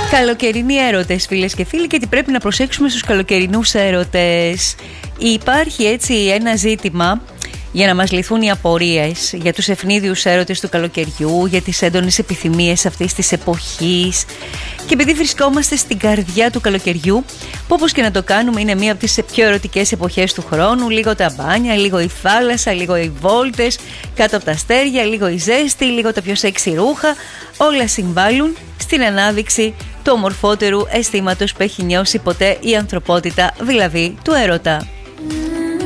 Καλοκαιρινοί έρωτες, φίλες και φίλοι, και τι πρέπει να προσέξουμε στους καλοκαιρινούς έρωτες. Υπάρχει έτσι ένα ζήτημα για να μας λυθούν οι απορίες για τους ευνίδιους έρωτες του καλοκαιριού, για τις έντονες επιθυμίες αυτής της εποχής. Και επειδή βρισκόμαστε στην καρδιά του καλοκαιριού, που όπως και να το κάνουμε είναι μία από τις πιο ερωτικές εποχές του χρόνου, λίγο τα μπάνια, λίγο η θάλασσα, λίγο οι βόλτες κάτω από τα αστέρια, λίγο η ζέστη, λίγο τα πιο σεξι ρούχα, όλα συμβάλλουν στην ανάδειξη του ομορφότερου αισθήματος που έχει νιώσει ποτέ η ανθρωπότητα, δηλαδή του έρωτα.